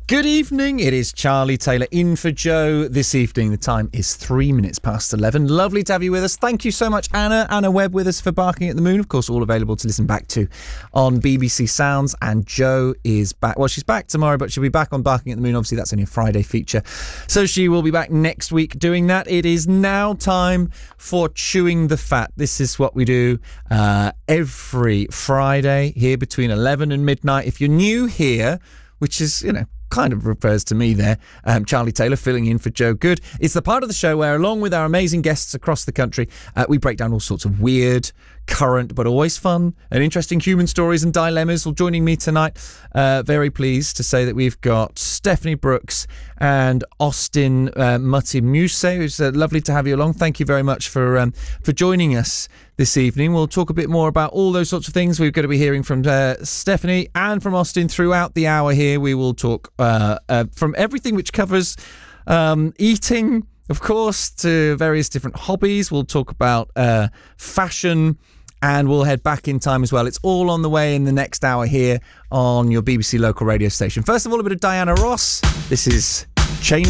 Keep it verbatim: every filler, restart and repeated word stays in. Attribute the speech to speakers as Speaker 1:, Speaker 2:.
Speaker 1: Good evening, it is Charlie Taylor in for Joe this evening. The time is three minutes past eleven. Lovely to have you with us. Thank you so much, Anna. Anna Webb with us for Barking at the Moon. Of course, all available to listen back to on B B C Sounds. And Joe is back. Well, she's back tomorrow, but she'll be back on Barking at the Moon. Obviously, that's only a Friday feature. So she will be back next week doing that. It is now time for Chewing the Fat. This is what we do uh, every Friday here between eleven and midnight. If you're new here, which is, you know, kind of refers to me there, um, Charlie Taylor filling in for Joe Good. It's the part of the show where, along with our amazing guests across the country, uh, we break down all sorts of weird, current, but always fun and interesting human stories and dilemmas. Well, joining me tonight, uh, very pleased to say that we've got Stephanie Brooks and Austin uh, Mutty-Muse. It's uh, lovely to have you along. Thank you very much for um, for joining us this evening. We'll talk a bit more about all those sorts of things. We're going to be hearing from uh, Stephanie and from Austin throughout the hour here. We will talk uh, uh, from everything which covers um, eating, of course, to various different hobbies. We'll talk about uh, fashion, and we'll head back in time as well. It's all on the way in the next hour here on your B B C local radio station. First of all, a bit of Diana Ross. This is Chain